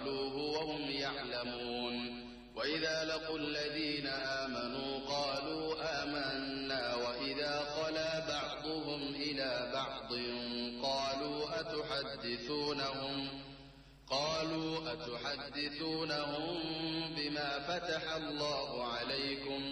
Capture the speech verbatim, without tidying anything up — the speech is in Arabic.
قالوه وهم يعلمون وإذا لقوا الذين آمنوا قالوا آمنا وإذا خلا بعضهم إلى بعض قالوا أتحدثونهم قالوا أتحدثونهم بما فتح الله عليكم